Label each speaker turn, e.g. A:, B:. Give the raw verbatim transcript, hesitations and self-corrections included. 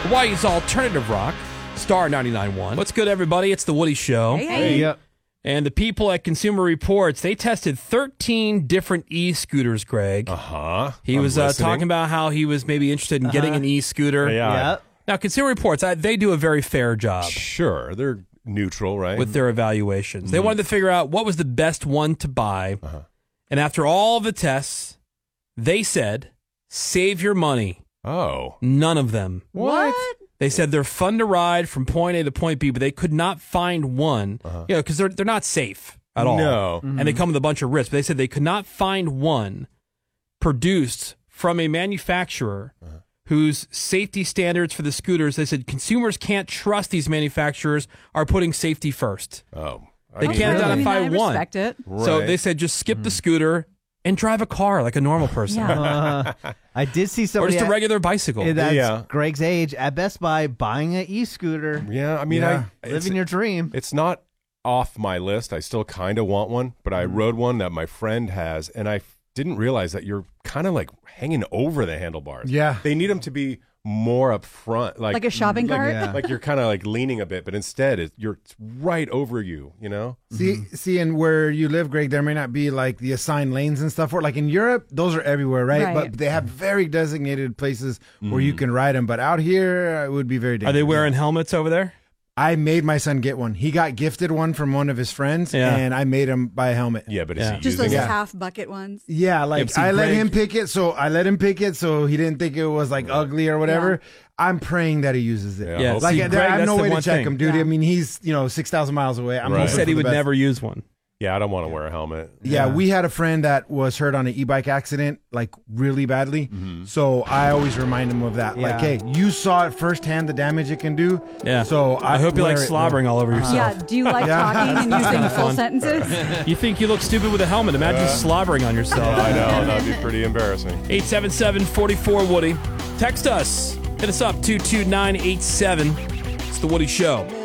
A: Hawaii's alternative rock, Star ninety-nine point one. What's good, everybody? It's the Woody Show.
B: Hey, hey.
C: Yep.
A: And the people at Consumer Reports, they tested thirteen different e-scooters, Greg.
C: Uh-huh.
A: He
C: I'm
A: was uh,
C: listening.
A: talking about how he was maybe interested in getting an e-scooter.
C: Yeah.
B: Yep.
A: Now, Consumer Reports, I, they do a very fair job
C: Sure. They're neutral, right?
A: with their evaluations. They wanted to figure out what was the best one to buy.
C: Uh-huh.
A: And after all of the tests, they said, save your money.
C: Oh.
A: None of them.
B: What?
A: They said they're fun to ride from point A to point B, but they could not find one,
C: Uh-huh.
A: you know, because they're, they're not safe at all.
C: No.
A: And they come with a bunch of risks. But they said they could not find one produced from a manufacturer
C: Uh-huh.
A: whose safety standards for the scooters, they said consumers can't trust these manufacturers are putting safety first.
C: Oh. I
A: They
C: mean,
A: can't
C: really?
A: identify
D: I mean, I
A: one.
D: respect it.
A: So
C: Right.
A: they said just skip the scooter and drive a car like a normal person.
B: Uh, I did see
A: Or
B: somebody
A: just a
B: at-
A: regular bicycle.
B: that's
C: Yeah.
B: Greg's age at Best Buy buying an e-scooter,
C: Yeah, I mean,
E: Yeah.
C: I it's,
B: living your dream.
C: it's not off my list. I still kind of want one, but I rode one that my friend has, and I f- didn't realize that you're kind of like hanging over the handlebars.
E: Yeah.
C: They need them to be more up front, like
D: Like a shopping
C: like,
D: cart?
B: Yeah.
C: like you're kind of like leaning a bit, but instead it, you're it's right over you. You know?
E: See, see, and where you live, Greg, there may not be like the assigned lanes and stuff. For like in Europe, those are everywhere, right?
D: Right.
E: But they have very designated places where you can ride them. But out here, it would be very
A: Are
E: dangerous.
A: they wearing helmets over there?
E: I made my son get one. He got gifted one from one of his friends,
A: Yeah.
E: and I made him buy a helmet.
C: Yeah, but is
A: Yeah.
C: he
D: Just
C: using
D: those
C: it?
E: Yeah.
D: half bucket ones.
E: Yeah, like
A: see,
E: I let
A: Greg-
E: him pick it, so I let him pick it, so he didn't think it was like ugly or whatever. I'm praying that he uses it.
C: Yeah,
A: Yeah,
E: like
A: see,
E: I,
A: Greg,
E: I have
A: that's
E: no
A: the
E: way to
A: one
E: check
A: thing.
E: him, dude.
D: Yeah.
E: I mean, he's you know six thousand miles away. I'm
C: Right.
A: He
E: hoping
A: said
E: for
A: he
E: the
A: would
E: best.
A: never use one.
C: Yeah, I don't want to wear a helmet.
E: Yeah, we had a friend that was hurt on an e-bike accident, like really badly. So I always remind him of that. Like,
B: Yeah.
E: hey, you saw it firsthand, the damage it can do.
A: Yeah.
E: So I,
A: I hope you like
E: wear it,
A: slobbering all over yourself.
D: Yeah. Do you like
E: Yeah.
D: talking and using full
A: fun.
D: sentences?
A: You think you look stupid with a helmet. Imagine slobbering on yourself.
C: I know that'd be pretty embarrassing.
A: eight seven seven, four four, Woody. Text us. Hit us up, two two nine eight seven. It's The Woody Show.